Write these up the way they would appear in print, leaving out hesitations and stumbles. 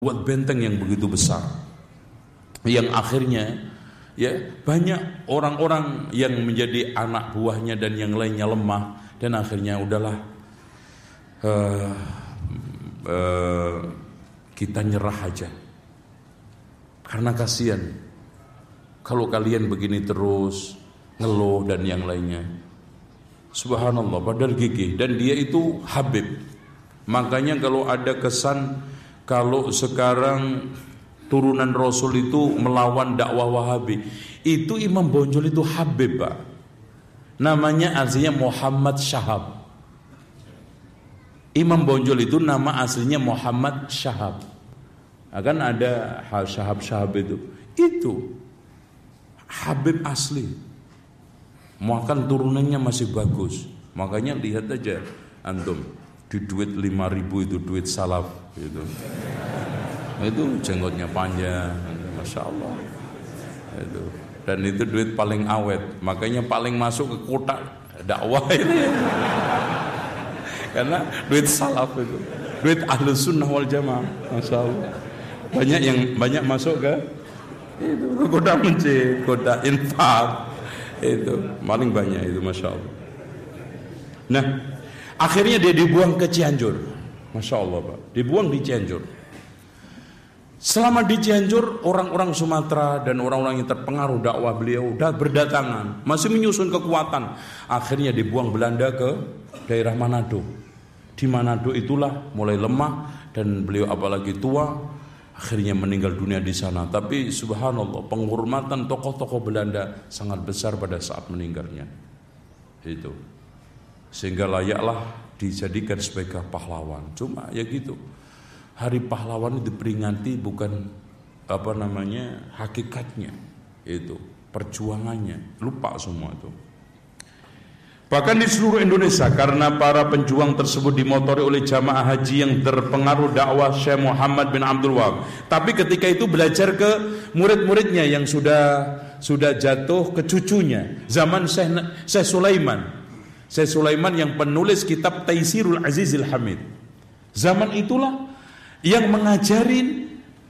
buat benteng yang begitu besar, yang akhirnya ya banyak orang-orang yang menjadi anak buahnya dan yang lainnya lemah, dan akhirnya udahlah kita nyerah aja karena kasihan kalau kalian begini terus ngeluh dan yang lainnya. Subhanallah, padahal gigih, dan dia itu Habib. Makanya kalau ada kesan kalau sekarang turunan Rasul itu melawan dakwah Wahabi, itu Imam Bonjol itu Habib, Pak. Namanya aslinya Muhammad Syahab. Imam Bonjol itu nama aslinya Muhammad Syahab. Akan ada Syahab itu. Itu Habib asli. Makan turunannya masih bagus. Makanya lihat aja antum, di duit 5.000 itu duit salaf gitu. Itu jenggotnya panjang, Masya Allah itu. Dan itu duit paling awet, makanya paling masuk ke kotak dakwah ini. Karena duit salaf itu, duit Ahlus Sunnah wal Jamaah, Masya Allah. Banyak masuk ke itu, ke kotak masjid, kotak infak, itu paling banyak itu, Masya Allah. Nah, akhirnya dia dibuang ke Cianjur, Masya Allah, Pak. Dibuang di Cianjur. Selama di Cianjur, orang-orang Sumatera dan orang-orang yang terpengaruh dakwah beliau sudah berdatangan, masih menyusun kekuatan. Akhirnya dibuang Belanda ke daerah Manado. Di Manado itulah mulai lemah, dan beliau apalagi tua, akhirnya meninggal dunia di sana. Tapi subhanallah, penghormatan tokoh-tokoh Belanda sangat besar pada saat meninggalnya. Itu. Sehingga layaklah dijadikan sebagai pahlawan. Cuma ya gitu. Hari pahlawan itu diperingati bukan hakikatnya, itu perjuangannya, lupa semua itu. Bahkan di seluruh Indonesia, karena para penjuang tersebut dimotori oleh jamaah haji yang terpengaruh dakwah Syekh Muhammad bin Abdul Wahab. Tapi ketika itu belajar ke murid-muridnya yang sudah jatuh ke cucunya, zaman Syekh Sulaiman. Syekh Sulaiman yang penulis kitab Taisirul Azizil Hamid. Zaman itulah yang mengajarin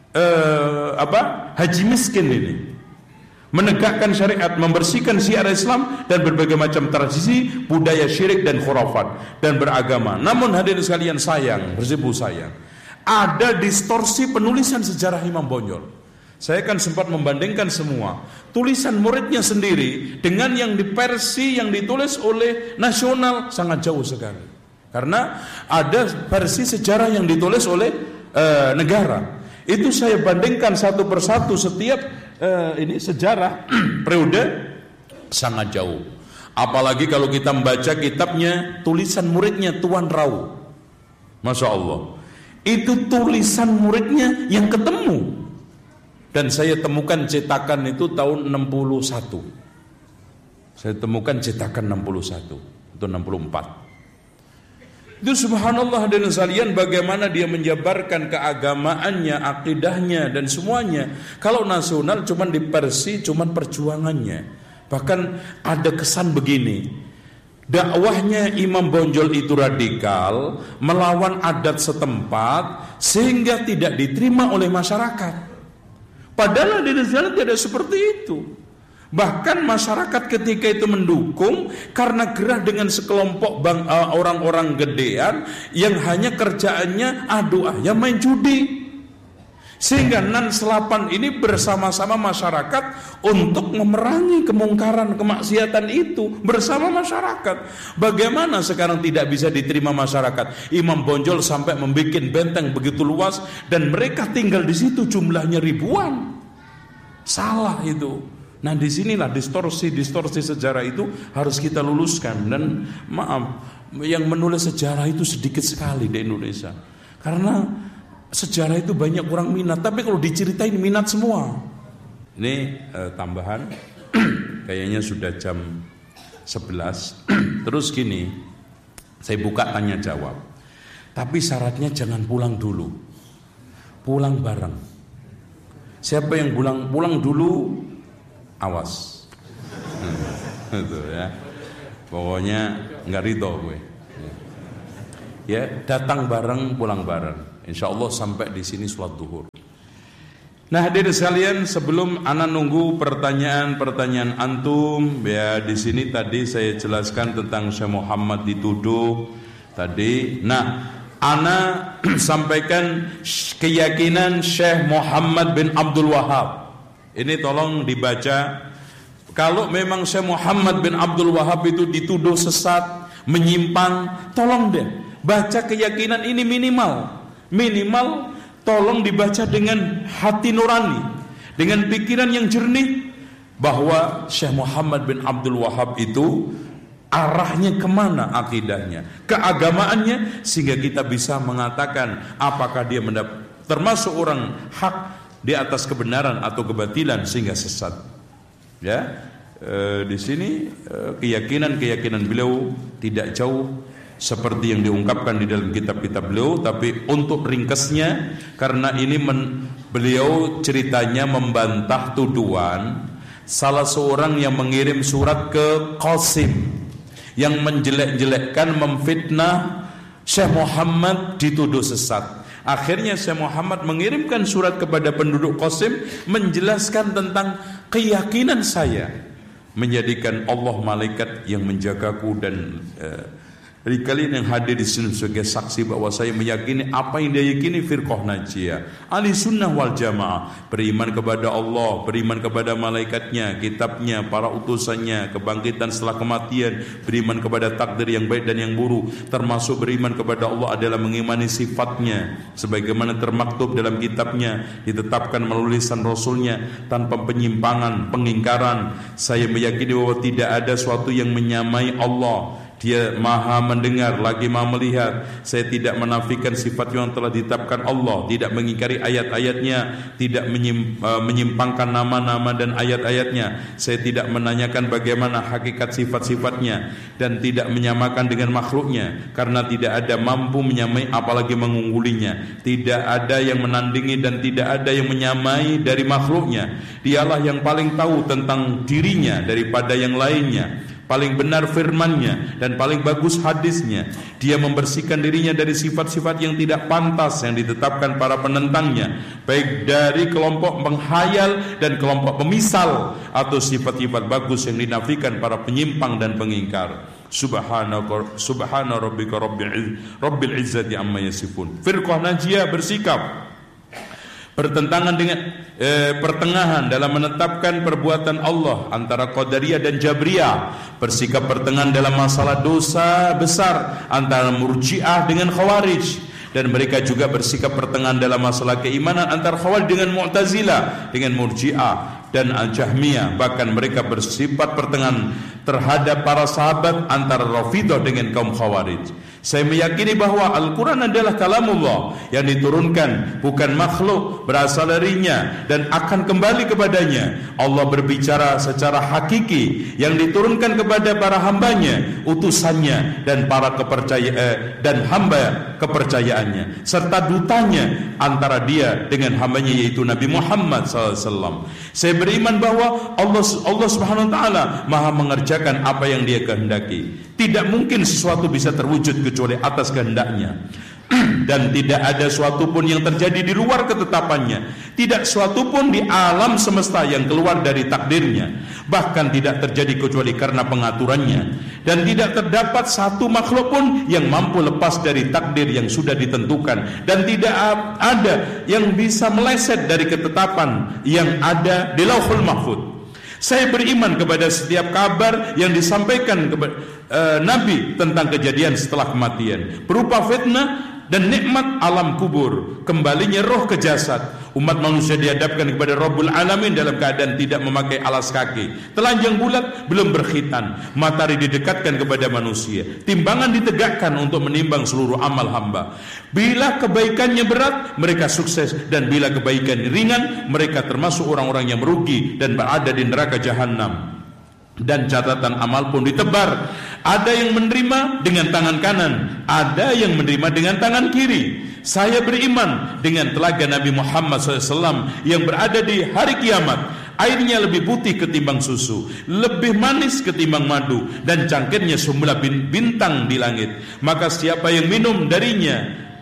haji miskin ini, menegakkan syariat, membersihkan syiar Islam dan berbagai macam tradisi, budaya syirik dan khurafat dan beragama. Namun hadirin sekalian, bersebut sayang, ada distorsi penulisan sejarah Imam Bonjol. Saya kan sempat membandingkan semua tulisan muridnya sendiri dengan yang di versi yang ditulis oleh Nasional, sangat jauh sekali. Karena ada versi sejarah yang ditulis oleh negara. Itu saya bandingkan satu persatu setiap ini sejarah periode sangat jauh. Apalagi kalau kita membaca kitabnya, tulisan muridnya Tuan Rau, Masya Allah, itu tulisan muridnya yang ketemu. Dan saya temukan cetakan itu tahun 61. Saya temukan cetakan 61 atau 64. Itu subhanallah, dan sekalian bagaimana dia menjabarkan keagamaannya, akidahnya dan semuanya. Kalau Nasional cuman di versi cuman perjuangannya. Bahkan ada kesan begini, dakwahnya Imam Bonjol itu radikal, melawan adat setempat sehingga tidak diterima oleh masyarakat. Padahal di Nasional tidak seperti itu. Bahkan masyarakat ketika itu mendukung karena gerah dengan sekelompok orang-orang gedean yang hanya kerjaannya adu ayam main judi. Sehingga Nan Selapan ini bersama-sama masyarakat untuk memerangi kemungkaran, kemaksiatan itu bersama masyarakat. Bagaimana sekarang tidak bisa diterima masyarakat? Imam Bonjol sampai membuat benteng begitu luas dan mereka tinggal di situ jumlahnya ribuan. Salah itu. Nah, disinilah distorsi sejarah itu harus kita luluskan. Dan maaf, yang menulis sejarah itu sedikit sekali di Indonesia. Karena sejarah itu banyak kurang minat. Tapi kalau diceritain minat semua. Ini tambahan, kayaknya sudah jam 11. Terus gini, saya buka tanya jawab. Tapi syaratnya jangan pulang dulu, pulang bareng. Siapa yang pulang dulu, awas. Itu ya. Pokoknya enggak ridho gue. Ya, datang bareng, pulang bareng. Insyaallah sampai di sini sholat duhur. Nah, hadirin sekalian, sebelum ana nunggu pertanyaan antum, ya di sini tadi saya jelaskan tentang Syekh Muhammad dituduh tadi. Nah, ana sampaikan keyakinan Syekh Muhammad bin Abdul Wahab. Ini tolong dibaca. Kalau memang Syekh Muhammad bin Abdul Wahab itu dituduh sesat, menyimpang, tolong deh baca keyakinan ini minimal tolong dibaca dengan hati nurani, dengan pikiran yang jernih, bahwa Syekh Muhammad bin Abdul Wahab itu arahnya kemana akidahnya, keagamaannya, sehingga kita bisa mengatakan apakah dia termasuk orang hak di atas kebenaran atau kebatilan sehingga sesat. Ya, di sini keyakinan beliau tidak jauh seperti yang diungkapkan di dalam kitab-kitab beliau, tapi untuk ringkasnya, karena ini beliau ceritanya membantah tuduhan salah seorang yang mengirim surat ke Qasim yang menjelek-jelekkan, memfitnah Syekh Muhammad dituduh sesat. Akhirnya Syekh Muhammad mengirimkan surat kepada penduduk Qasim menjelaskan tentang keyakinan saya menjadikan Allah malaikat yang menjagaku, dan dari kalian yang hadir di sini sebagai saksi bahwa saya meyakini apa yang dia yakini firqah najiyah, ahli sunnah wal jamaah, beriman kepada Allah, beriman kepada malaikatnya, kitabnya, para utusannya, kebangkitan setelah kematian, beriman kepada takdir yang baik dan yang buruk, termasuk beriman kepada Allah adalah mengimani sifatnya sebagaimana termaktub dalam kitabnya, ditetapkan melalui lisan Rasulnya tanpa penyimpangan, pengingkaran. Saya meyakini bahwa tidak ada suatu yang menyamai Allah. Dia maha mendengar lagi maha melihat. Saya tidak menafikan sifat yang telah ditetapkan Allah, tidak mengingkari ayat-ayatnya, tidak menyimpangkan nama-nama dan ayat-ayatnya. Saya tidak menanyakan bagaimana hakikat sifat-sifatnya, dan tidak menyamakan dengan makhluknya, karena tidak ada mampu menyamai apalagi mengunggulinya. Tidak ada yang menandingi dan tidak ada yang menyamai dari makhluknya. Dialah yang paling tahu tentang dirinya daripada yang lainnya, paling benar firman-Nya dan paling bagus hadisnya. Dia membersihkan dirinya dari sifat-sifat yang tidak pantas yang ditetapkan para penentangnya, baik dari kelompok menghayal dan kelompok pemisal, atau sifat-sifat bagus yang dinafikan para penyimpang dan pengingkar. Subhana rabbika rabbil izzati amma yasifun. Firqah najiyah bersikap bertentangan dengan pertengahan dalam menetapkan perbuatan Allah antara Qadariyah dan Jabriyah, bersikap pertengahan dalam masalah dosa besar antara Murji'ah dengan Khawarij, dan mereka juga bersikap pertengahan dalam masalah keimanan antara Khawarij dengan Mu'tazilah, dengan Murji'ah dan Al-Jahmiyah. Bahkan mereka bersifat pertengahan terhadap para sahabat antara Rafidhah dengan kaum Khawarij. Saya meyakini bahwa Al-Quran adalah kalamullah yang diturunkan, bukan makhluk, berasal darinya dan akan kembali kepadanya. Allah berbicara secara hakiki yang diturunkan kepada para hambanya, utusannya, dan para dan hamba kepercayaannya, serta dutanya antara dia dengan hambanya, yaitu Nabi Muhammad SAW. Saya beriman bahwa Allah Subhanahu wa Ta'ala maha mengerjakan apa yang Dia kehendaki. Tidak mungkin sesuatu bisa terwujud kecuali atas kehendaknya, dan tidak ada suatu pun yang terjadi di luar ketetapannya. Tidak suatu pun di alam semesta yang keluar dari takdirnya, bahkan tidak terjadi kecuali karena pengaturannya. Dan tidak terdapat satu makhluk pun yang mampu lepas dari takdir yang sudah ditentukan, dan tidak ada yang bisa meleset dari ketetapan yang ada di Lauhul Mahfuz. Saya beriman kepada setiap kabar yang disampaikan kepada Nabi tentang kejadian setelah kematian, berupa fitnah dan nikmat alam kubur, kembalinya roh ke jasad. Umat manusia dihadapkan kepada Rabbul Alamin dalam keadaan tidak memakai alas kaki, telanjang bulat, belum berkhitan, matahari didekatkan kepada manusia, timbangan ditegakkan untuk menimbang seluruh amal hamba. Bila kebaikannya berat, mereka sukses, dan bila kebaikan ringan, mereka termasuk orang-orang yang merugi dan berada di neraka jahanam. Dan catatan amal pun ditebar. Ada yang menerima dengan tangan kanan, ada yang menerima dengan tangan kiri. Saya beriman dengan telaga Nabi Muhammad SAW yang berada di hari kiamat. Airnya lebih putih ketimbang susu, lebih manis ketimbang madu, dan cangkirnya semula bintang di langit. Maka siapa yang minum darinya,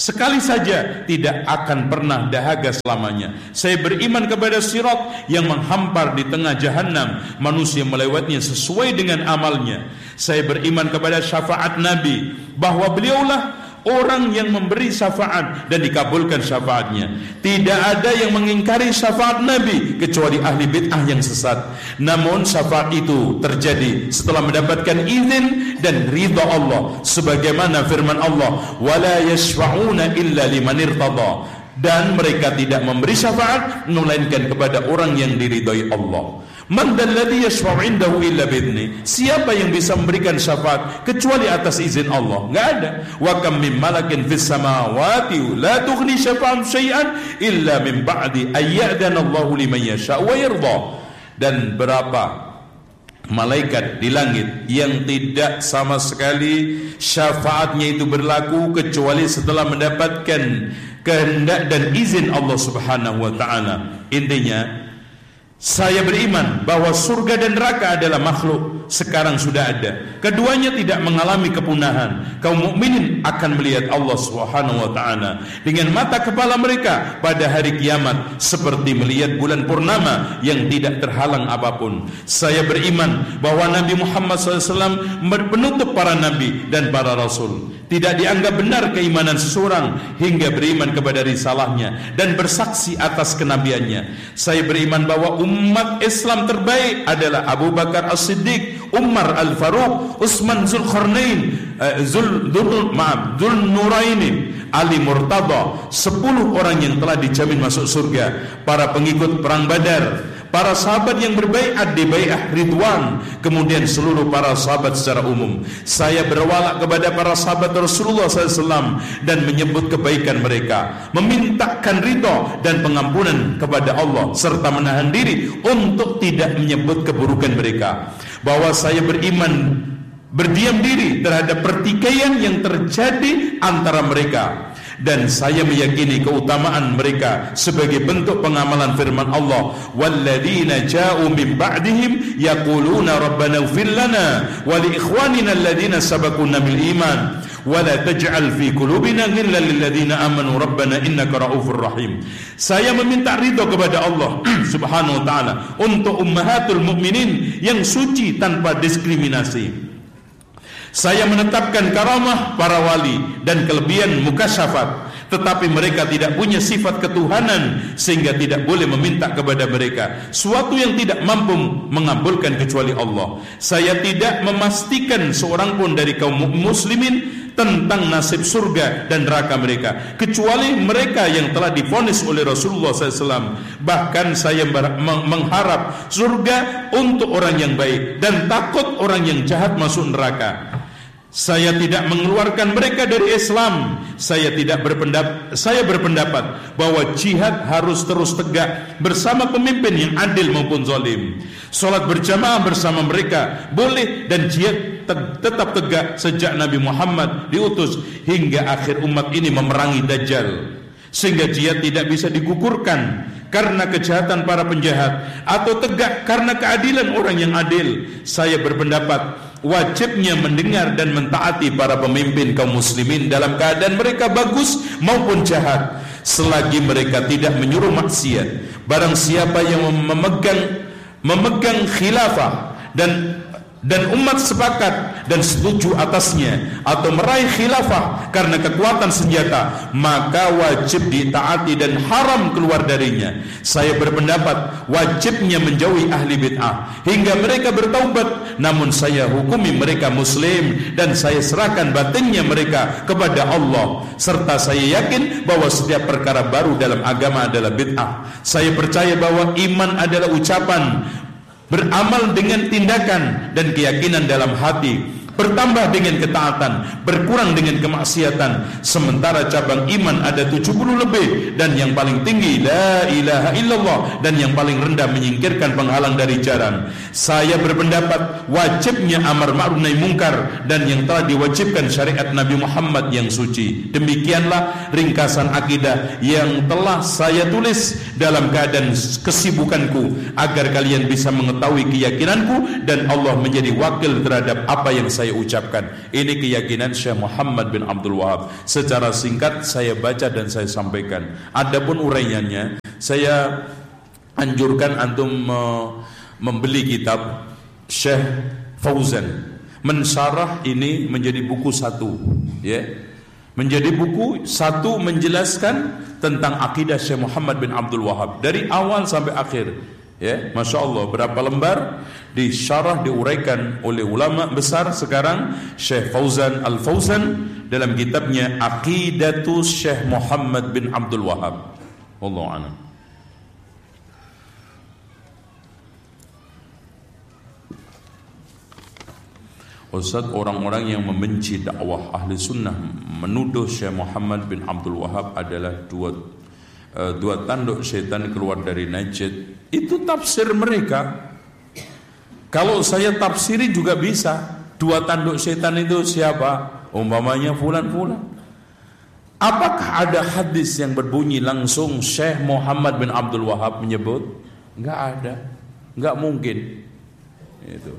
sekali saja, tidak akan pernah dahaga selamanya. Saya beriman kepada sirat yang menghampar di tengah jahanam, manusia melewatnya sesuai dengan amalnya. Saya beriman kepada syafaat Nabi, bahwa beliaulah orang yang memberi syafaat dan dikabulkan syafaatnya. Tidak ada yang mengingkari syafaat Nabi kecuali ahli bid'ah yang sesat. Namun syafaat itu terjadi setelah mendapatkan izin dan ridha Allah, sebagaimana firman Allah, wala yashfa'una illa liman irtada, dan mereka tidak memberi syafaat melainkan kepada orang yang diridhai Allah. Man dalladhi yashfa'u indahu illa bi'idzni, siapa yang bisa memberikan syafaat kecuali atas izin Allah? Enggak ada. Wa kam min malakin fis samawati la tughni syafa'atuhum syai'an illa min ba'di ay ya'dana Allahu liman yasha'u wa yarda. Dan berapa malaikat di langit yang tidak sama sekali syafaatnya itu berlaku kecuali setelah mendapatkan kehendak dan izin Allah Subhanahu wa taala. Intinya, saya beriman bahwa surga dan neraka adalah makhluk, sekarang sudah ada. Keduanya tidak mengalami kepunahan. Kaum mukminin akan melihat Allah Subhanahu wa taala dengan mata kepala mereka pada hari kiamat, seperti melihat bulan purnama yang tidak terhalang apapun. Saya beriman bahwa Nabi Muhammad SAW penutup para nabi dan para rasul. Tidak dianggap benar keimanan seseorang hingga beriman kepada risalahnya dan bersaksi atas kenabiannya. Saya beriman bahwa umat Islam terbaik adalah Abu Bakar As-Siddiq, Umar Al-Faruq, Utsman Zulkarnain, Dzulnuraini, Ali Murtada, 10 orang yang telah dijamin masuk surga, para pengikut perang Badar, para sahabat yang berbaiat di bai'ah Ridwan, kemudian seluruh para sahabat secara umum. Saya berwala kepada para sahabat Rasulullah SAW dan menyebut kebaikan mereka, memintakan ridha dan pengampunan kepada Allah, serta menahan diri untuk tidak menyebut keburukan mereka. Bahwa saya beriman, berdiam diri terhadap pertikaian yang terjadi antara mereka, dan saya meyakini keutamaan mereka sebagai bentuk pengamalan firman Allah, walladzina ja'u min ba'dihim yaquluna rabbana ighfir lana wa li ikhwanina alladhina sabaquna bil iman wa la taj'al fi qulubina ghillan lil ladzina amanu rabbana innaka ra'ufur rahim. Saya meminta ridha kepada Allah Subhanahu wa taala untuk ummahatul mukminin yang suci tanpa diskriminasi. Saya menetapkan karamah para wali dan kelebihan mukasyafat, tetapi mereka tidak punya sifat ketuhanan sehingga tidak boleh meminta kepada mereka suatu yang tidak mampu mengabulkan kecuali Allah. Saya tidak memastikan seorang pun dari kaum muslimin tentang nasib surga dan neraka mereka kecuali mereka yang telah divonis oleh Rasulullah SAW. Bahkan saya mengharap surga untuk orang yang baik dan takut orang yang jahat masuk neraka. Saya tidak mengeluarkan mereka dari Islam. Saya berpendapat bahwa jihad harus terus tegak bersama pemimpin yang adil maupun zalim. Salat berjamaah bersama mereka boleh, dan jihad tetap tegak sejak Nabi Muhammad diutus hingga akhir umat ini memerangi Dajjal, sehingga jihad tidak bisa digugurkan karena kejahatan para penjahat atau tegak karena keadilan orang yang adil. Saya berpendapat wajibnya mendengar dan mentaati para pemimpin kaum muslimin dalam keadaan mereka bagus maupun jahat, selagi mereka tidak menyuruh maksiat. Barang siapa yang memegang khilafah dan umat sepakat dan setuju atasnya atau meraih khilafah karena kekuatan senjata, maka wajib ditaati dan haram keluar darinya. Saya berpendapat wajibnya menjauhi ahli bid'ah hingga mereka bertaubat, namun saya hukumi mereka muslim dan saya serahkan batinnya mereka kepada Allah, serta saya yakin bahwa setiap perkara baru dalam agama adalah bid'ah. Saya percaya bahwa iman adalah ucapan, beramal dengan tindakan dan keyakinan dalam hati, bertambah dengan ketaatan, berkurang dengan kemaksiatan. Sementara cabang iman ada 70 lebih, dan yang paling tinggi la ilaha illallah, dan yang paling rendah menyingkirkan penghalang dari jalan. Saya berpendapat wajibnya amar ma'ruf nahi mungkar dan yang telah diwajibkan syariat Nabi Muhammad yang suci. Demikianlah ringkasan akidah yang telah saya tulis dalam keadaan kesibukanku agar kalian bisa mengetahui keyakinanku dan Allah menjadi wakil terhadap apa yang saya saya ucapkan. Ini keyakinan Syekh Muhammad bin Abdul Wahab. Secara singkat saya baca dan saya sampaikan. Adapun uraiannya, saya anjurkan antum membeli kitab Syekh Fauzan. Mensyarah ini menjadi buku satu, ya. Menjadi buku satu menjelaskan tentang akidah Syekh Muhammad bin Abdul Wahab dari awal sampai akhir. Ya, Masya Allah, berapa lembar disyarah, diuraikan oleh ulama besar sekarang, Syekh Fauzan Al-Fauzan dalam kitabnya Aqidatus Syekh Muhammad bin Abdul Wahab. Wallahu a'lam. Ustaz, orang-orang yang membenci dakwah ahli sunnah menuduh Syekh Muhammad bin Abdul Wahab adalah dua tanduk syaitan keluar dari Najd. Itu tafsir mereka. Kalau saya tafsiri juga bisa. Dua tanduk syaitan itu siapa? Umpamanya fulan-fulan. Apakah ada hadis yang berbunyi langsung Syekh Muhammad bin Abdul Wahab menyebut? Enggak ada. Enggak mungkin. Itu.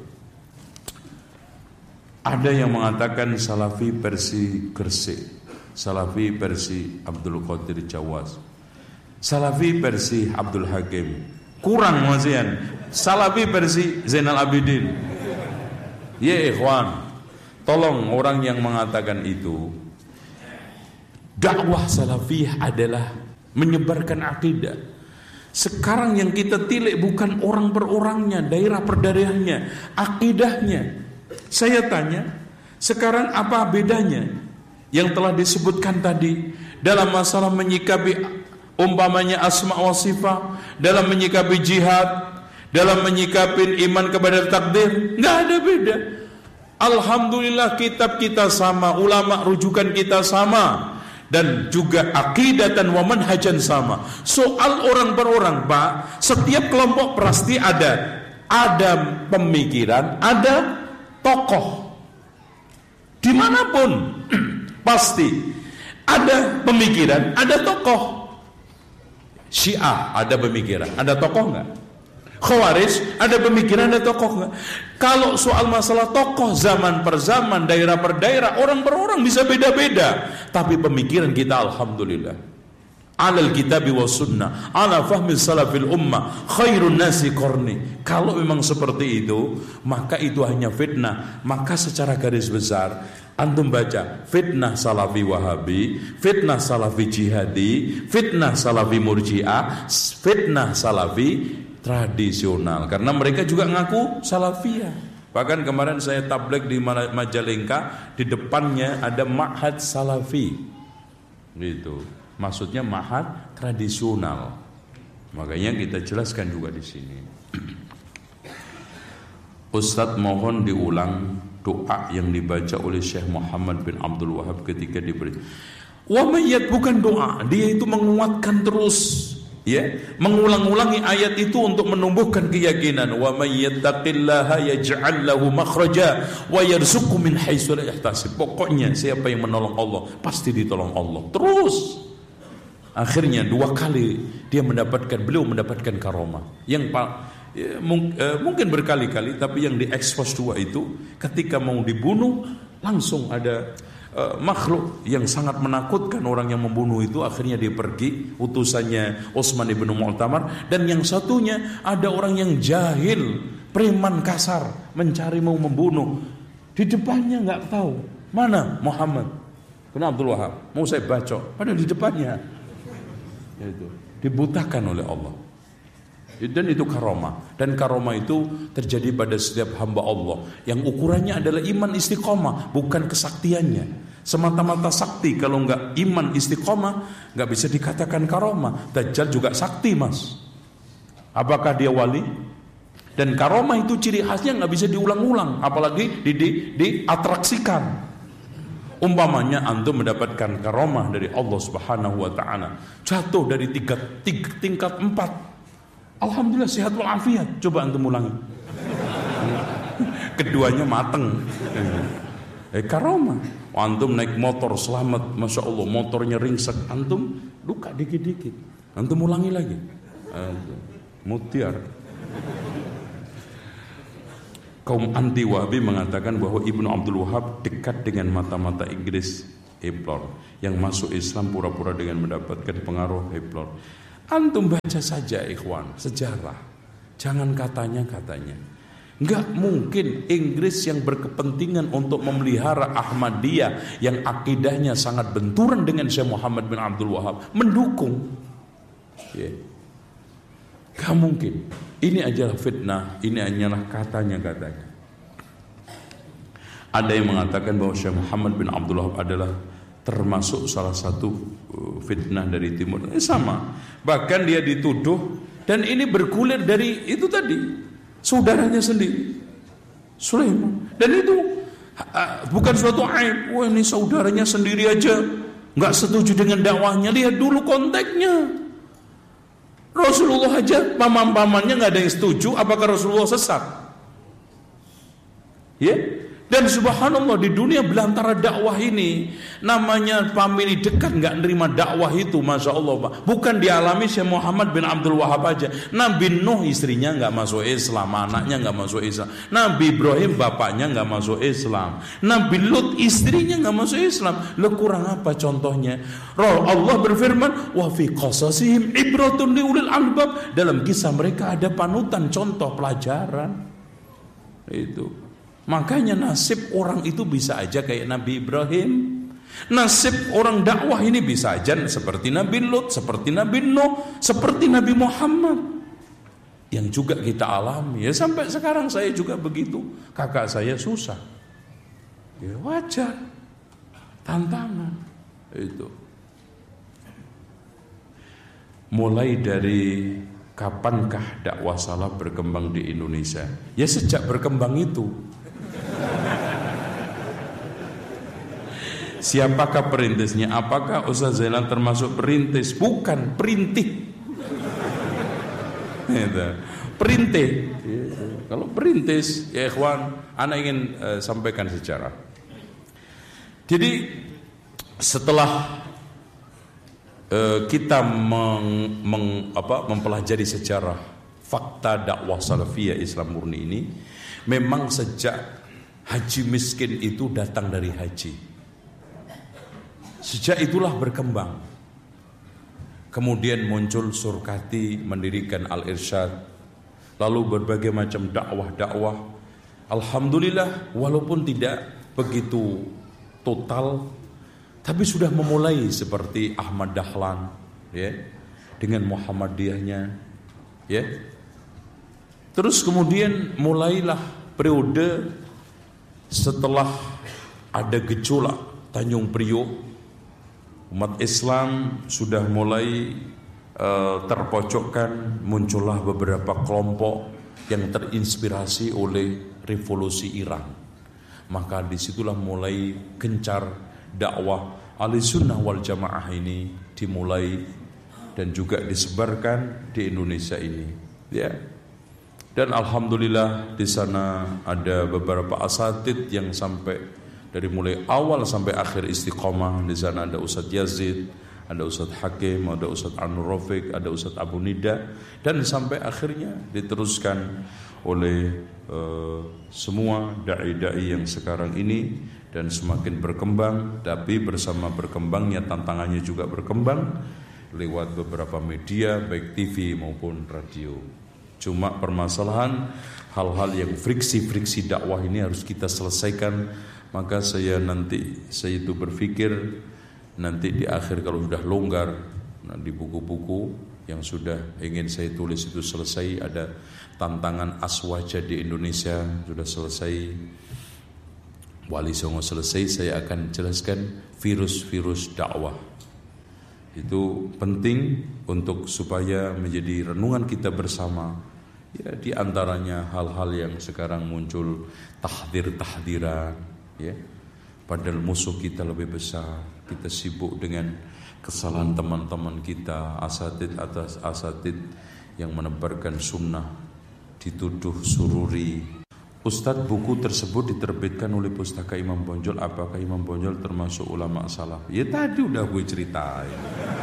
Ada yang mengatakan Salafi versi Gresik, Salafi versi Abdul Qadir Jawas, Salafi versi Abdul Hakim. Kurang mazian. Salafi versi Zainal Abidin. Ya ikhwan, tolong orang yang mengatakan itu, dakwah salafiyah adalah menyebarkan akidah. Sekarang yang kita tilik bukan orang per orangnya, daerah per daerahnya, akidahnya. Saya tanya, sekarang apa bedanya yang telah disebutkan tadi dalam masalah menyikapi umpamanya asma wa sifat, dalam menyikapi jihad, dalam menyikapi iman kepada takdir? Nggak ada beda. Alhamdulillah kitab kita sama, ulama rujukan kita sama, dan juga akidatan wa manhajan sama. Soal orang per orang, Pak, setiap kelompok pasti ada pemikiran, ada tokoh. Dimanapun pasti ada pemikiran, ada tokoh. Syiah ada pemikiran, ada tokoh enggak? Khawarij ada pemikiran, ada tokoh enggak? Kalau soal masalah tokoh, zaman per zaman, daerah per daerah, orang per orang bisa beda-beda, tapi pemikiran kita alhamdulillah alal kitabi was sunnah, ala fahmi salafil ummah, khairun nasi qarni. Kalau memang seperti itu, maka itu hanya fitnah. Maka secara garis besar antum baca fitnah salafi wahabi, fitnah salafi jihadi, fitnah salafi murji'ah, fitnah salafi tradisional. Karena mereka juga ngaku salafiyah. Bahkan kemarin saya tabligh di Majalengka, di depannya ada ma'had salafi. Gitu. Maksudnya ma'had tradisional. Makanya kita jelaskan juga di sini. Ustadz mohon diulang doa yang dibaca oleh Syekh Muhammad bin Abdul Wahab ketika diberi. Wa mayyat bukan doa, dia itu menguatkan terus, ya, mengulang-ulangi ayat itu untuk menumbuhkan keyakinan. Wa may yattaqillaha yaj'al lahu makhraja wa yarzuqhu min haitsu la yahtasib. Pokoknya siapa yang menolong Allah pasti ditolong Allah. Terus akhirnya dua kali beliau mendapatkan karomah yang mungkin berkali-kali, tapi yang diekspos dua itu ketika mau dibunuh langsung ada makhluk yang sangat menakutkan orang yang membunuh itu. Akhirnya dia pergi, utusannya Utsman ibn Mu'tamar, dan yang satunya ada orang yang jahil, preman kasar, mencari mau membunuh. Di depannya nggak tahu mana Muhammad bin Abdul Wahab, mau saya bacok, padahal di depannya. Itu dibutakan oleh Allah. Dan itu karomah. Dan karomah itu terjadi pada setiap hamba Allah yang ukurannya adalah iman istiqomah, bukan kesaktiannya. Semata-mata sakti, kalau enggak iman istiqomah, enggak bisa dikatakan karomah. Dajjal juga sakti, Mas. Apakah dia wali? Dan karomah itu ciri khasnya enggak bisa diulang-ulang, apalagi diatraksikan. Umpamanya antum mendapatkan karomah dari Allah Subhanahu wa taala, jatuh dari tingkat 4. Alhamdulillah sehat walafiat. Coba antum ulangi. Keduanya mateng. Karomah. Antum naik motor selamat, Masya Allah, motornya ringsek, antum luka dikit-dikit. Antum ulangi lagi. Mutiar. Kaum anti Wahabi mengatakan bahwa Ibnu Abdul Wahab dekat dengan mata-mata Inggris, Eplor. Yang masuk Islam pura-pura dengan mendapatkan pengaruh, Eplor. Antum baca saja ikhwan, sejarah. Jangan katanya-katanya. Enggak mungkin Inggris yang berkepentingan untuk memelihara Ahmadiyah yang akidahnya sangat benturan dengan Syekh Muhammad bin Abdul Wahab mendukung. Enggak mungkin. Ini adalah fitnah, ini hanyalah katanya-katanya. Ada yang mengatakan bahwa Syekh Muhammad bin Abdul Wahab adalah termasuk salah satu fitnah dari timur. Sama. Bahkan dia dituduh, dan ini bergulir dari itu tadi, saudaranya sendiri, Sulaiman. Dan itu bukan suatu aib. Wah, ini saudaranya sendiri aja nggak setuju dengan dakwahnya. Lihat dulu konteksnya. Rasulullah aja paman-pamannya nggak ada yang setuju. Apakah Rasulullah sesat? Ya. Dan subhanallah, di dunia belantara dakwah ini, namanya famili dekat nggak nerima dakwah itu, masya Allah Pak. Bukan dialami Syekh Muhammad bin Abdul Wahab aja. Nabi Nuh istrinya nggak masuk Islam, anaknya nggak masuk Islam. Nabi Ibrahim bapaknya nggak masuk Islam. Nabi Lut istrinya nggak masuk Islam. Lo kurang apa contohnya? Allah berfirman, wa fi qasasihim ibratun liulil albab. Dalam kisah mereka ada panutan, contoh, pelajaran. Itu. Makanya nasib orang itu bisa aja kayak Nabi Ibrahim. Nasib orang dakwah ini bisa aja seperti Nabi Lut, seperti Nabi Nuh, seperti Nabi Muhammad. Yang juga kita alami. Ya sampai sekarang saya juga begitu. Kakak saya susah. Ya wajar. Tantangan. Itu. Mulai dari kapankah dakwah salaf berkembang di Indonesia? Ya sejak berkembang itu. Siapakah perintisnya? Apakah Ustaz Zainal termasuk perintis? Bukan, perintih. Perintih. Kalau perintis, ya ikhwan, ana ingin sampaikan sejarah. Jadi setelah kita mempelajari sejarah fakta dakwah salafiyah Islam murni ini, memang sejak haji miskin itu datang dari haji. Sejak itulah berkembang. Kemudian muncul Surkati mendirikan Al-Irsyad. Lalu berbagai macam dakwah-dakwah. Alhamdulillah walaupun tidak begitu total, tapi sudah memulai seperti Ahmad Dahlan, ya, dengan Muhammadiyahnya, ya. Terus kemudian mulailah periode setelah ada gejolak Tanjung Priok. Umat Islam sudah mulai terpojokkan, muncullah beberapa kelompok yang terinspirasi oleh revolusi Iran. Maka disitulah mulai gencar dakwah Ahlussunnah wal Jamaah ini dimulai dan juga disebarkan di Indonesia ini. Ya. Dan alhamdulillah di sana ada beberapa asatid yang sampai dari mulai awal sampai akhir istiqomah. Di sana ada Ustadz Yazid, ada Ustadz Hakim, ada Ustadz Anur Rafiq, ada Ustadz Abu Nida, dan sampai akhirnya diteruskan oleh semua dai-dai yang sekarang ini, dan semakin berkembang. Tapi bersama berkembangnya tantangannya juga berkembang lewat beberapa media baik TV maupun radio. Cuma permasalahan hal-hal yang friksi-friksi dakwah ini harus kita selesaikan. Maka saya itu berpikir nanti di akhir kalau sudah longgar, di buku-buku yang sudah ingin saya tulis itu selesai, ada tantangan aswaja di Indonesia sudah selesai, Wali Songo selesai, saya akan jelaskan virus-virus dakwah. Itu penting untuk supaya menjadi renungan kita bersama. Ya, di antaranya hal-hal yang sekarang muncul, tahdir-tahdiran. Ya, padahal musuh kita lebih besar. Kita sibuk dengan kesalahan teman-teman kita, asatid atas asatid yang menebarkan sunnah, dituduh sururi. Ustadz, buku tersebut diterbitkan oleh Pustaka Imam Bonjol. Apakah Imam Bonjol termasuk ulama salaf? Ya tadi udah gue ceritain.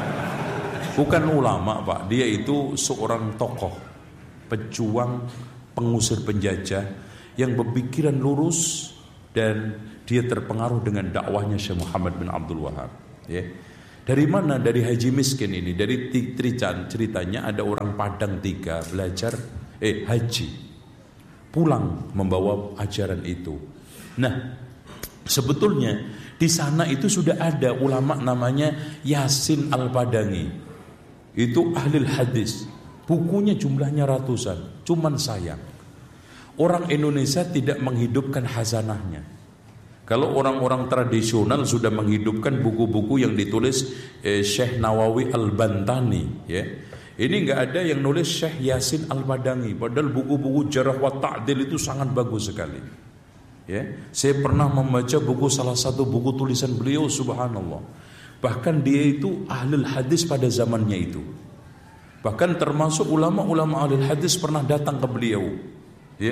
Bukan ulama Pak, dia itu seorang tokoh, pejuang, pengusir penjajah yang berpikiran lurus dan dia terpengaruh dengan dakwahnya Syekh Muhammad bin Abdul Wahab. Ya. Dari mana? Dari haji miskin ini. Dari ceritanya ada orang Padang 3 belajar haji, pulang membawa ajaran itu. Nah, sebetulnya di sana itu sudah ada ulama namanya Yasin Al-Padangi. Itu ahli hadis. Bukunya jumlahnya ratusan. Cuman sayang, orang Indonesia tidak menghidupkan hazanahnya. Kalau orang-orang tradisional sudah menghidupkan buku-buku yang ditulis Syekh Nawawi Al-Bantani, ya. Ini enggak ada yang nulis Syekh Yasin Al-Padangi, padahal buku-buku jarh wa ta'dil itu sangat bagus sekali. Ya, saya pernah membaca salah satu buku tulisan beliau, subhanallah. Bahkan dia itu ahli hadis pada zamannya itu. Bahkan termasuk ulama-ulama ahli hadis pernah datang ke beliau, ya,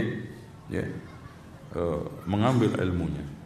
mengambil ilmunya.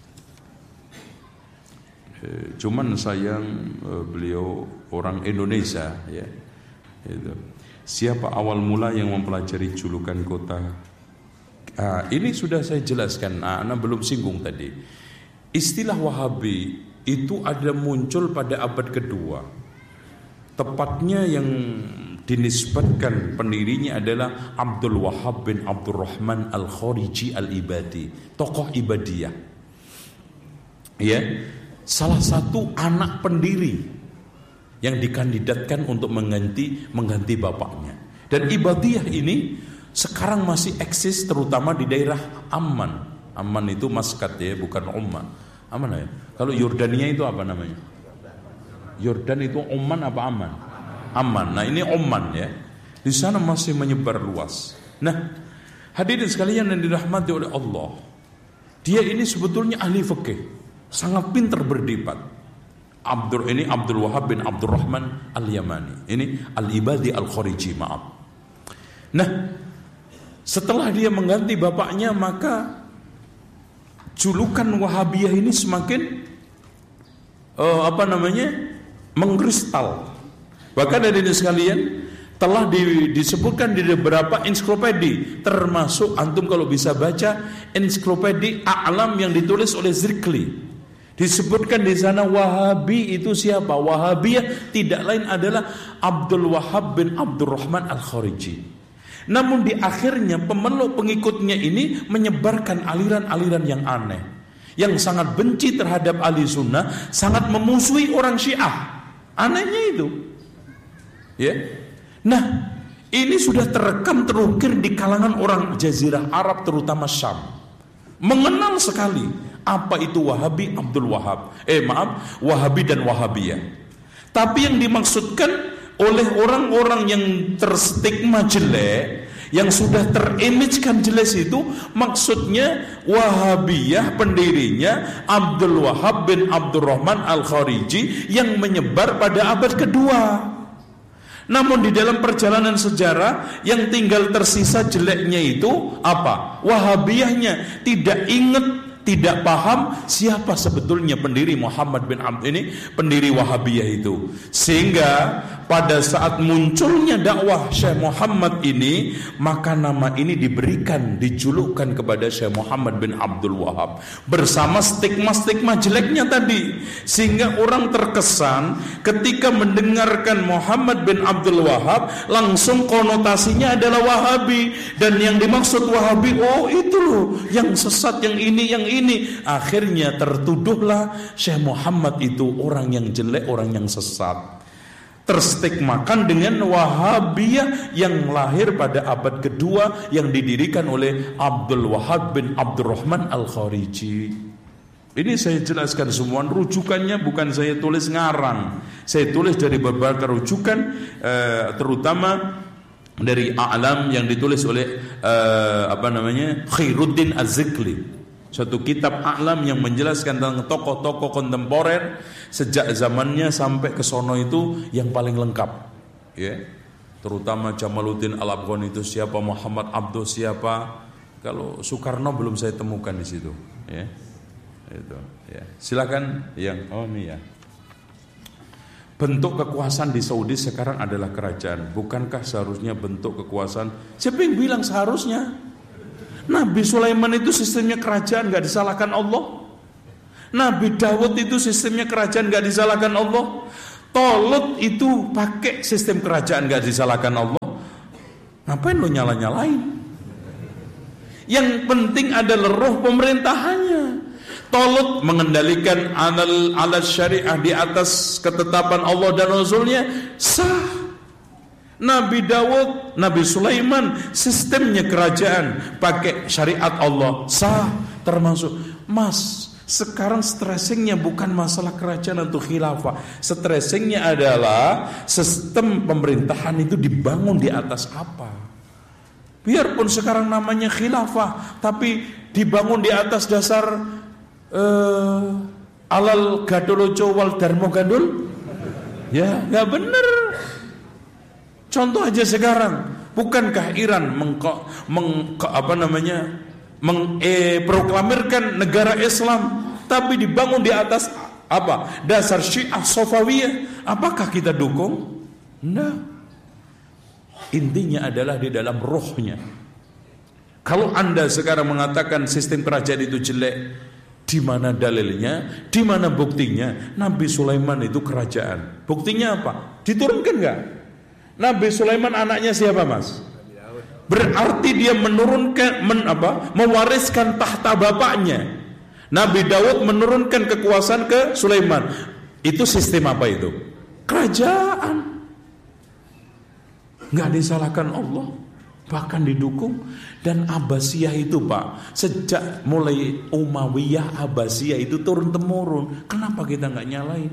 Cuman sayang beliau orang Indonesia, ya. Itu. Siapa awal mula yang mempelajari julukan kota? Ini sudah saya jelaskan. Ana belum singgung tadi. Istilah Wahabi itu ada muncul pada abad kedua. Tepatnya yang dinisbatkan pendirinya adalah Abdul Wahab bin Abdurrahman Al-Khariji Al-Ibadi, tokoh Ibadiyah. Ya. Salah satu anak pendiri yang dikandidatkan untuk mengganti bapaknya. Dan Ibadiyah ini sekarang masih eksis terutama di daerah Amman. Amman itu Maskat, ya, bukan Oman. Aman ya? Kalau Yordania itu apa namanya? Yordan itu Oman apa Amman? Amman. Nah, ini Oman, ya. Di sana masih menyebar luas. Nah, hadirin sekalian yang dirahmati oleh Allah, dia ini sebetulnya ahli fikih, sangat pintar berdebat. Abdul Wahab bin Abdurrahman Al-Yamani. Ini Al-Ibadi Al-Khariji, maaf. Nah, setelah dia mengganti bapaknya, maka julukan Wahabiyah ini semakin mengkristal. Bahkan dari ini sekalian telah disebutkan di beberapa ensiklopedi, termasuk antum kalau bisa baca ensiklopedi A'lam yang ditulis oleh Zirkli. Disebutkan di sana Wahabi itu siapa? Wahabiyah tidak lain adalah Abdul Wahab bin Abdurrahman Al-Khariji. Namun di akhirnya pemeluk pengikutnya ini menyebarkan aliran-aliran yang aneh, yang sangat benci terhadap ahli sunnah, sangat memusuhi orang Syiah. Anehnya itu, ya. Nah, ini sudah terekam terukir di kalangan orang Jazirah Arab, terutama Syam. Mengenal sekali apa itu Wahabi, Wahabi dan Wahabiyah. Tapi yang dimaksudkan oleh orang-orang yang terstigma jelek, yang sudah terimajkan jelas itu, maksudnya Wahabiyah pendirinya Abdul Wahab bin Abdurrahman Al-Khariji yang menyebar pada abad kedua. Namun di dalam perjalanan sejarah yang tinggal tersisa jeleknya itu apa? Wahabiyahnya tidak ingat, tidak paham siapa sebetulnya pendiri Muhammad bin Abd ini, pendiri Wahabiyah itu. Sehingga pada saat munculnya dakwah Syekh Muhammad ini, maka nama ini dijulukan kepada Syekh Muhammad bin Abdul Wahab bersama stigma-stigma jeleknya tadi. Sehingga orang terkesan ketika mendengarkan Muhammad bin Abdul Wahab langsung konotasinya adalah Wahabi, dan yang dimaksud Wahabi, oh itu loh yang sesat, yang ini. Akhirnya tertuduhlah Syekh Muhammad itu orang yang jelek, orang yang sesat, terstigmakan dengan Wahabiyah yang lahir pada abad kedua yang didirikan oleh Abdul Wahab bin Abdurrahman Al-Khariji. Ini saya jelaskan semua, rujukannya bukan saya tulis ngarang, saya tulis dari beberapa rujukan, terutama dari A'lam yang ditulis oleh Khairuddin Az-Zikli, suatu kitab A'lam yang menjelaskan tentang tokoh-tokoh kontemporer sejak zamannya sampai ke sono itu yang paling lengkap, ya. Terutama Jamaluddin Al-Afghani itu siapa, Muhammad Abduh siapa. Kalau Soekarno belum saya temukan di situ, ya. Itu, ya. Silakan yang ini ya. Bentuk kekuasaan di Saudi sekarang adalah kerajaan. Bukankah seharusnya bentuk kekuasaan? Siapa yang bilang seharusnya? Nabi Sulaiman itu sistemnya kerajaan, gak disalahkan Allah. Nabi Dawud itu sistemnya kerajaan, gak disalahkan Allah. Tolut itu pakai sistem kerajaan, gak disalahkan Allah. Ngapain lo nyala-nyalain? Yang penting adalah roh pemerintahannya. Tolut mengendalikan alat syariah di atas ketetapan Allah dan Rasulnya, sah. Nabi Dawud, Nabi Sulaiman, sistemnya kerajaan pakai syariat Allah, sah. Termasuk Mas, sekarang stressingnya bukan masalah kerajaan atau khilafah. Stressingnya adalah sistem pemerintahan itu dibangun di atas apa. Biarpun sekarang namanya khilafah, tapi dibangun di atas dasar alal gadoloco wal darmo gandul, ya nggak bener. Contoh aja sekarang, bukankah Iran proklamirkan negara Islam, tapi dibangun di atas apa? Dasar Syiah Safawiyah. Apakah kita dukung? Enggak. Intinya adalah di dalam rohnya. Kalau Anda sekarang mengatakan sistem kerajaan itu jelek, di mana dalilnya? Di mana buktinya? Nabi Sulaiman itu kerajaan. Buktinya apa? Diturunkan enggak? Nabi Sulaiman anaknya siapa, Mas? Berarti dia mewariskan tahta bapaknya. Nabi Daud menurunkan kekuasaan ke Sulaiman. Itu sistem apa itu? Kerajaan. Enggak disalahkan Allah, bahkan didukung. Dan Abbasiyah itu, Pak, sejak mulai Umayyah, Abbasiyah itu turun temurun. Kenapa kita enggak nyalain?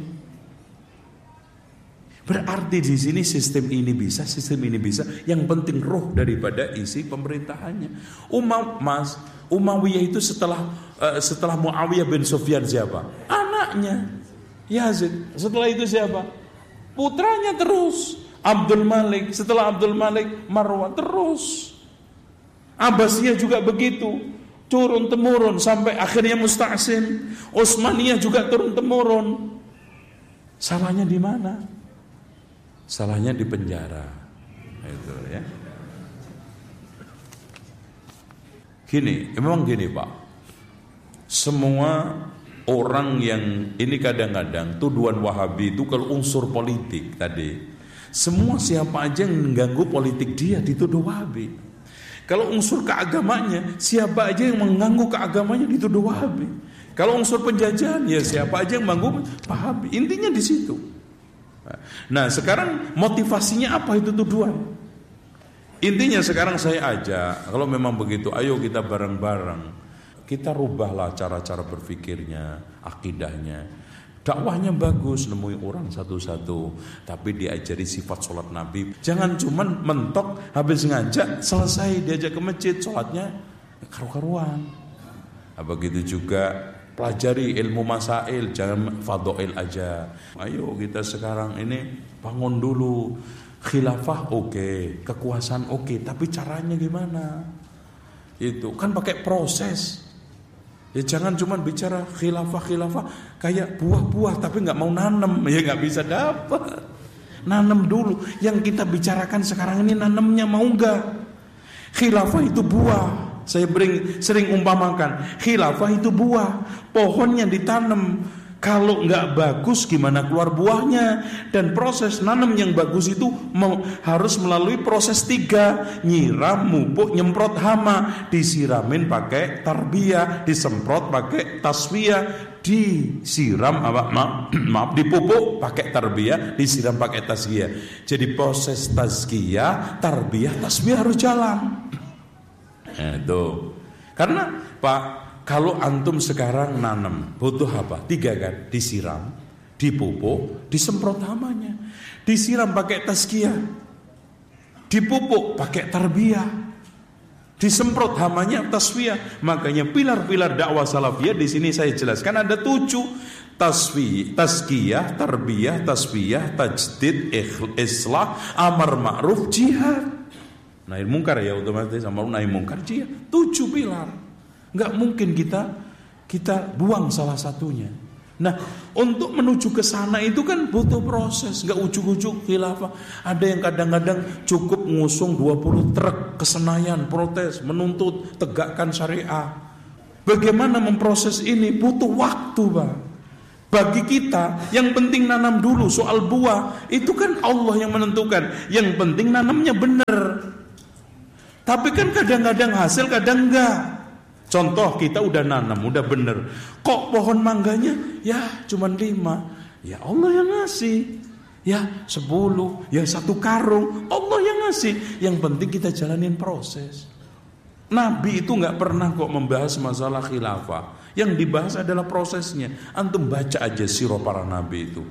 Berarti di sini sistem ini bisa, sistem ini bisa. Yang penting roh daripada isi pemerintahannya. Umayyah itu setelah Muawiyah bin Sufyan siapa? Anaknya Yazid. Setelah itu siapa? Putranya terus Abdul Malik. Setelah Abdul Malik Marwan terus. Abbasiyah juga begitu, turun temurun sampai akhirnya Musta'sim. Utsmaniyah juga turun temurun. Salahnya di mana? Salahnya di penjara. Itu ya. Memang gini, Pak. Semua orang yang ini kadang-kadang tuduhan Wahabi itu kalau unsur politik tadi, semua siapa aja yang mengganggu politik dia dituduh Wahabi. Kalau unsur keagamanya, siapa aja yang mengganggu keagamanya dituduh Wahabi. Kalau unsur penjajahan, ya siapa aja yang mengganggu Wahabi. Intinya di situ. Nah sekarang motivasinya apa itu tuduhan? Intinya sekarang saya ajak, kalau memang begitu, ayo kita bareng-bareng, kita rubahlah cara-cara berpikirnya, akidahnya. Dakwahnya bagus, nemui orang satu-satu, tapi diajari sifat sholat Nabi. Jangan cuman mentok, habis ngajak, selesai diajak ke masjid, sholatnya karu-karuan. Begitu juga pelajari ilmu masail, jangan fadhail aja. Ayo kita sekarang ini bangun dulu. Khilafah oke, kekuasaan oke, tapi caranya gimana? Itu kan pakai proses. Ya jangan cuma bicara khilafah kayak buah-buah tapi nggak mau nanam, ya nggak bisa dapat. Nanam dulu. Yang kita bicarakan sekarang ini nanamnya mau nggak? Khilafah itu buah. Saya sering umpamakan, khilafah itu buah, pohonnya ditanam. Kalau nggak bagus gimana keluar buahnya? Dan proses nanam yang bagus itu harus melalui proses 3: nyiram, mupuk, nyemprot hama. Disiramin pakai tarbiyah, disemprot pakai tasfiyah, disiram dipupuk pakai tarbiyah, disiram pakai tasfiyah. Jadi proses tazkiyah, tarbiyah, tasfiyah harus jalan. Itu. Karena Pak, kalau antum sekarang nanam butuh apa? 3 kan? Disiram, dipupuk, disemprot hamanya. Disiram pakai tazkiyah, dipupuk pakai tarbiyah, disemprot hamanya tasfiyah. Makanya pilar-pilar dakwah salafiyah di sini saya jelaskan ada 7. Tazkiyah, tarbiyah, tasfiyah, tajdid, islah, amar ma'ruf, jihad. Nahi mungkar ya otomatis, amar nahi mungkar, jihad. 7 pilar. Enggak mungkin kita buang salah satunya. Nah, untuk menuju ke sana itu kan butuh proses, nggak ujuk-ujuk khilafah. Ada yang kadang-kadang cukup ngusung 20 truk ke Senayan, protes, menuntut tegakkan syariah. Bagaimana memproses ini? Butuh waktu, Pak. Bagi kita, yang penting nanam dulu. Soal buah, itu kan Allah yang menentukan. Yang penting nanamnya benar. Tapi kan kadang-kadang hasil, kadang enggak. Contoh, kita udah nanam, udah bener. Kok pohon mangganya ya cuman 5? Ya Allah yang ngasih. Ya 10, ya 1 karung, Allah yang ngasih. Yang penting kita jalanin proses. Nabi itu gak pernah kok membahas masalah khilafah. Yang dibahas adalah prosesnya. Antum baca aja sirah para nabi itu.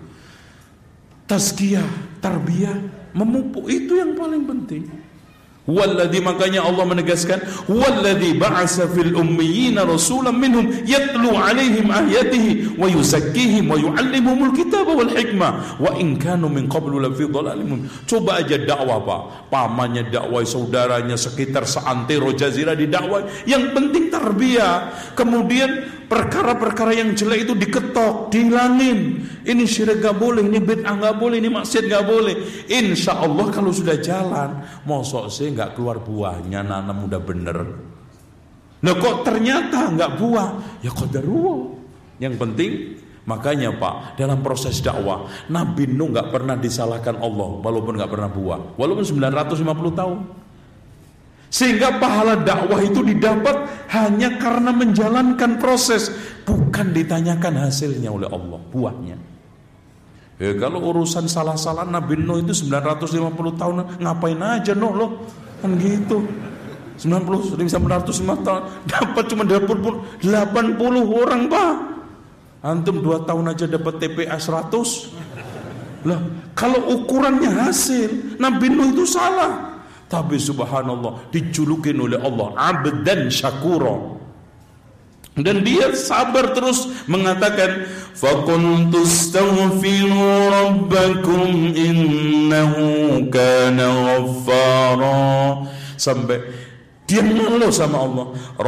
Tazkiyah, tarbiyah, memupuk, itu yang paling penting. Walladzi, makanya Allah menegaskan, walladzi ba'asa fil ummiyina rasulan minhum yatlu 'alaihim ayatihi wa yuzakkihim wa yu'allimuhumul kitaba wal hikmah wa in kanu min qablu lafi dhalalin mubin. Coba aja dakwah, Pak. Pamannya dakwah, saudaranya sekitar seantero jazirah didakwah. Yang penting tarbiyah. Kemudian perkara-perkara yang jelek itu diketok, dihilangin. Ini syirik gak boleh, ini bid'ah gak boleh, ini maksiat gak boleh. Insya Allah kalau sudah jalan, mosok sih gak keluar buahnya, nanam udah bener. Nah kok ternyata gak buah, ya qadarullah. Yang penting, makanya Pak, dalam proses dakwah, Nabi Nuh gak pernah disalahkan Allah, walaupun gak pernah buah, walaupun 950 tahun. Sehingga pahala dakwah itu didapat hanya karena menjalankan proses, bukan ditanyakan hasilnya oleh Allah, buahnya. Kalau urusan salah-salah, Nabi Nuh itu 950 tahun ngapain aja Nuh loh, kan gitu. 950 tahun dapat cuma 80 orang, Pak. Antum 2 tahun aja dapat TPA 100. Lah, kalau ukurannya hasil, Nabi Nuh itu salah. Tapi subhanallah, dijulukin oleh Allah abdan syakura. Dan dia sabar terus mengatakan, faqultu astaghfiru rabbakum innahu kana ghaffara. Sampai dia ngeluh sama Allah,